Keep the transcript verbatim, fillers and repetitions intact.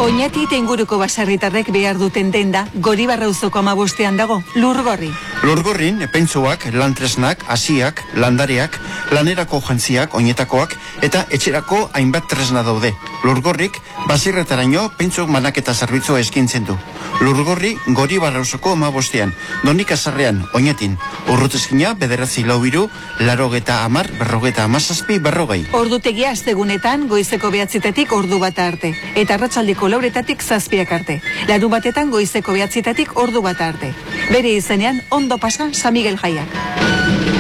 Oñati eta inguruko baserritarrek behar duten denda Goribarra auzoko hamabostean dago, Lurgorri. Lurgorrin, epentsuak, lantresnak, hasiak, landareak, lanerako jantziak, oinetakoak, eta etxerako hainbat tresna daude. Lurgorrik, basirretaraino, pentsuk manaketa zerbitzua eskintzen du. Lurgorri, Goribarra auzoko hamabostean, Donika Sarrean, Oñatin, urrutezkina, bederatzi lau biru, larogeta amar, berrogeta amazazpi, berrogei. Ordutegia astegunetan goizeko behatzitatik ordu bata arte, eta arratsaldeko lauretatik zazpiak arte. Larun batetan goizeko behatzitatik ordu bata arte. Bere izenean, ondo pasa San Miguel jaiak.